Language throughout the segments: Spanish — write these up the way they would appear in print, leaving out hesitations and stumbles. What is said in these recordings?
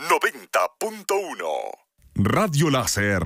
90.1. Radio Láser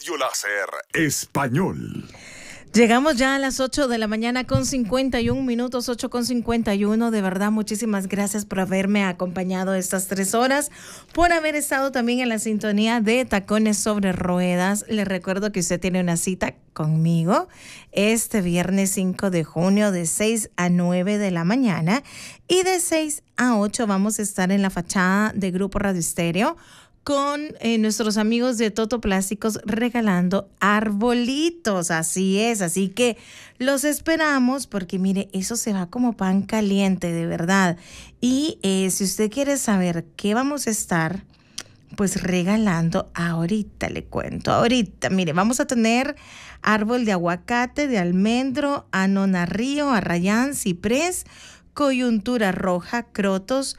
Español. Llegamos ya a las 8 de la mañana con 51 minutos, 8 con 51. De verdad, muchísimas gracias por haberme acompañado estas 3 horas, por haber estado también en la sintonía de Tacones sobre Ruedas. Les recuerdo que usted tiene una cita conmigo este viernes 5 de junio de 6 a 9 de la mañana y de 6 a 8 vamos a estar en la fachada de Grupo Radio Estéreo con nuestros amigos de Toto Plásticos regalando arbolitos. Así es, así que los esperamos porque mire, eso se va como pan caliente, de verdad. Y si usted quiere saber qué vamos a estar pues regalando, ahorita le cuento. Ahorita, mire, vamos a tener árbol de aguacate, de almendro, anonarrío, arrayán, ciprés, coyuntura roja, crotos,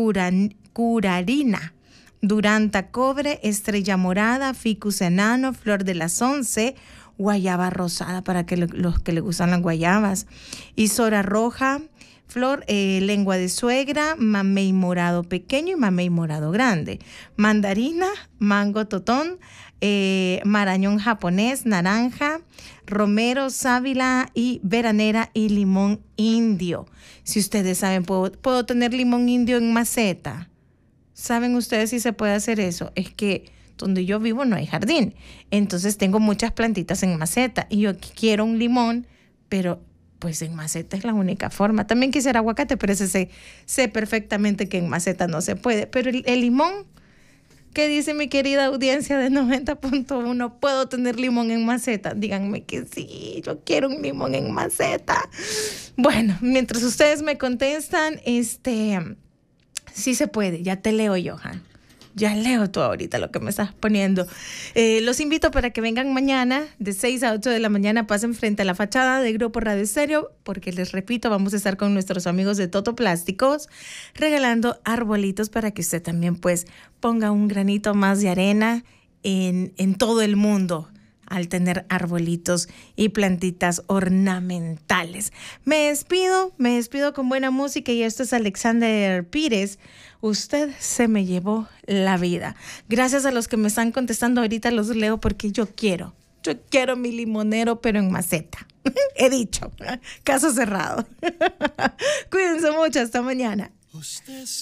curarina, duranta cobre, estrella morada, ficus enano, flor de las 11, guayaba rosada para que los que le gustan las guayabas, isora roja, flor, lengua de suegra, mamey morado pequeño y mamey morado grande, mandarina, mango totón, marañón japonés, naranja, romero, sábila y veranera y limón indio. Si ustedes saben, ¿puedo tener limón indio en maceta? ¿Saben ustedes si se puede hacer eso? Es que donde yo vivo no hay jardín. Entonces tengo muchas plantitas en maceta y yo quiero un limón, pero pues en maceta es la única forma. También quisiera aguacate, pero ese sé perfectamente que en maceta no se puede. Pero el limón, ¿qué dice mi querida audiencia de 90.1? ¿Puedo tener limón en maceta? Díganme que sí, yo quiero un limón en maceta. Bueno, mientras ustedes me contestan, sí se puede, ya te leo, Johan. Ya leo tú ahorita lo que me estás poniendo. Los invito para que vengan mañana de 6 a 8 de la mañana, pasen frente a la fachada de Grupo Radio Estéreo, porque les repito, vamos a estar con nuestros amigos de Toto Plásticos regalando arbolitos para que usted también pues ponga un granito más de arena en todo el mundo al tener arbolitos y plantitas ornamentales. Me despido con buena música y esto es Alexander Pires. Usted se me llevó la vida. Gracias a los que me están contestando ahorita, los leo porque yo quiero mi limonero, pero en maceta. He dicho, caso cerrado. Cuídense mucho, hasta mañana.